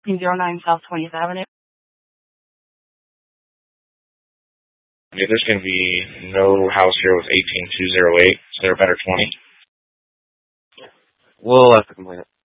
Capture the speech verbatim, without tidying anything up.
thirteen oh nine South twentieth Avenue. Yeah, there's going to be no house here with eighteen two oh eight. Is there a better twenty? We'll have to complain it.